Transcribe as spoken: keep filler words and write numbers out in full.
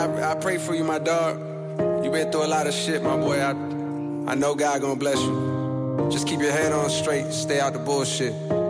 I, I pray for you, my dog. You been through a lot of shit, my boy. I, I know God gonna bless you. Just keep your head on straight. Stay out the bullshit.